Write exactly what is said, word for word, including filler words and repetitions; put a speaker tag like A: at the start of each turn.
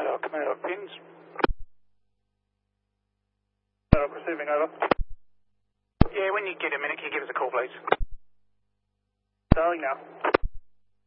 A: Commando, Commando, pins. Commando, receiving, over.
B: Yeah, when you get a minute, can you give us a call, please?
A: Dialing now.